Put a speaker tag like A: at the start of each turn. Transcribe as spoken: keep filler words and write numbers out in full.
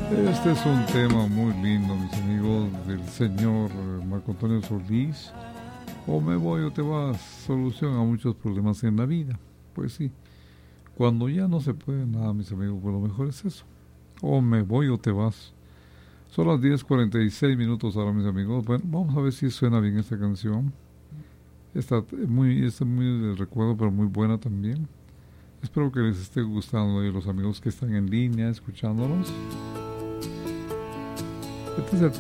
A: Este es un tema muy lindo, mis amigos, del señor Marco Antonio Solís. O me voy o te vas, solución a muchos problemas en la vida. Pues sí, cuando ya no se puede nada, mis amigos, pues lo mejor es eso. O me voy o te vas. Son las diez cuarenta y seis minutos ahora, mis amigos. Bueno, vamos a ver si suena bien esta canción. Está muy, está muy de recuerdo, pero muy buena también. Espero que les esté gustando y los amigos que están en línea escuchándonos. Este es el